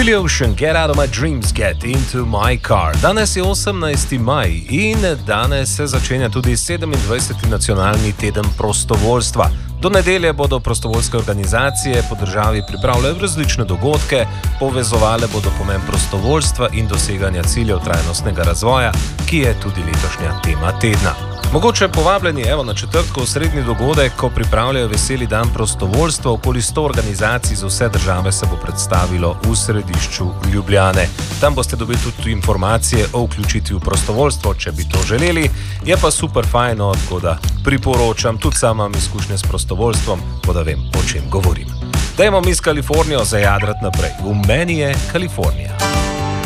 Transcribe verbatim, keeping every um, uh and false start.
Billy Ocean, Get Out of My Dreams, Get Into My Car. Danes je osemnajsti maj in danes se začenja tudi sedemindvajseti nacionalni teden prostovoljstva. Do nedelje bodo prostovoljske organizacije po državi pripravljale različne dogodke, povezovale bodo pomen prostovoljstva in doseganja ciljev trajnostnega razvoja, ki je tudi letošnja tema tedna. Mogoče povabljeni evo na četrtkov srednji dogodek, ko pripravljajo veseli dan prostovoljstva, okoli sto organizacij z vse države se bo predstavilo v središču Ljubljane. Tam boste dobili tudi informacije o vključitvi v prostovoljstvo, če bi to želeli. Je pa super fajno, tako da priporočam, tudi sam imam izkušnje s prostovoljstvom, tako da vem, o čem govorim. Dajmo mi s Kalifornijo zajadrat naprej. V meni je Kalifornija.